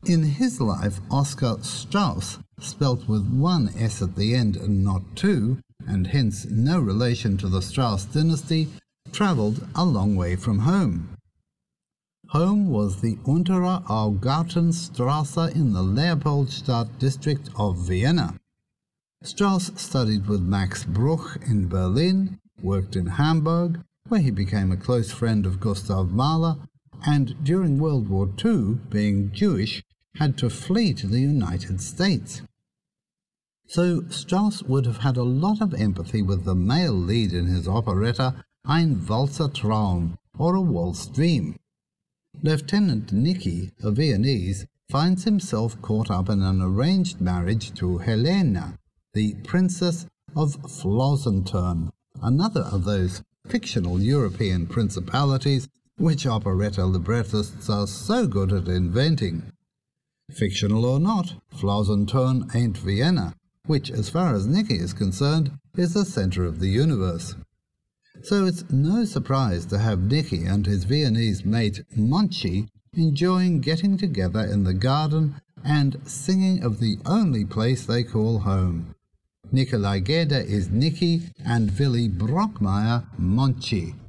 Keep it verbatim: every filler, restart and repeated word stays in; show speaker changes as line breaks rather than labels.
In his life, Oscar Strauss, spelt with one S at the end and not two, and hence no relation to the Strauss dynasty, travelled a long way from home. Home was the Untere Augartenstrasse in the Leopoldstadt district of Vienna. Strauss studied with Max Bruch in Berlin, worked in Hamburg, where he became a close friend of Gustav Mahler, and during World War Two, being Jewish, had to flee to the United States. So Strauss would have had a lot of empathy with the male lead in his operetta Ein Walzer Traum, or A Waltz Dream. Lieutenant Nicky, a Viennese, finds himself caught up in an arranged marriage to Helena, the Princess of Flossenturm, another of those fictional European principalities which operetta librettists are so good at inventing. Fictional or not, Flossenturm ain't Vienna, which, as far as Nicky is concerned, is the centre of the universe. So it's no surprise to have Nicky and his Viennese mate Monchi enjoying getting together in the garden and singing of the only place they call home. Nikolai Gedda is Nicky and Willy Brockmeyer Monchi.